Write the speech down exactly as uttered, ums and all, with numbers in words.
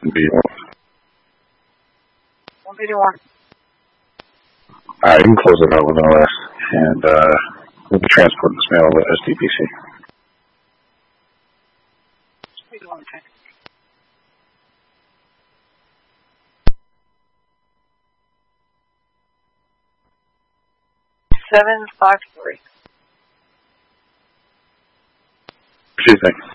one eighty-one. Alright, you can close it out with O S, and uh, we'll be transporting this mail to S D P C. Seven five three. What do you think?